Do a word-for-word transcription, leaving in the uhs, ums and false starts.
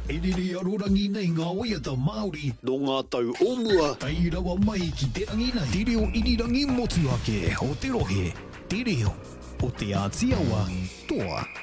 E riri arorangi nei ngā oiata Māori. No ngā tau o mua. Ai rawa mai ki te rangi nei. Te reo irirangi motu ake o te rohe. Te reo o te Ātiawa toa.